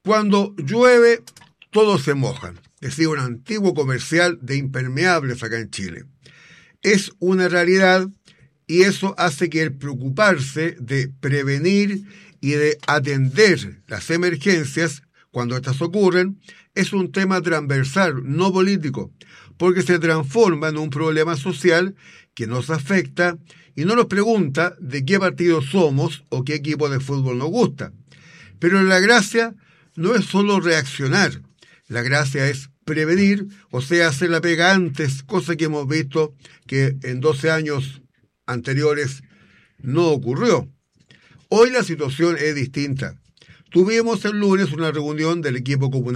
Cuando llueve, todos se mojan. Decía un antiguo comercial de impermeables acá en Chile. Es una realidad y eso hace que el preocuparse de prevenir y de atender las emergencias cuando estas ocurren es un tema transversal, no político, porque se transforma en un problema social que nos afecta y no nos pregunta de qué partido somos o qué equipo de fútbol nos gusta. Pero la gracia no es solo reaccionar, la gracia es prevenir, o sea, hacer la pega antes, cosa que hemos visto que en 12 años anteriores no ocurrió. Hoy la situación es distinta. Tuvimos el lunes una reunión del equipo comunal